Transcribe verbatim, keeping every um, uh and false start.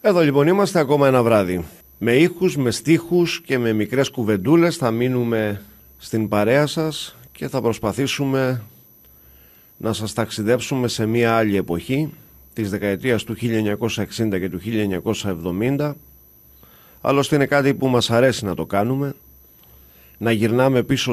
Εδώ λοιπόν είμαστε ακόμα ένα βράδυ. Με ήχους, με στίχους και με μικρές κουβεντούλες θα μείνουμε στην παρέα σας και θα προσπαθήσουμε να σας ταξιδέψουμε σε μια άλλη εποχή της δεκαετίας του χίλια εννιακόσια εξήντα και του χίλια εννιακόσια εβδομήντα. Άλλωστε είναι κάτι που μας αρέσει να το κάνουμε, να γυρνάμε πίσω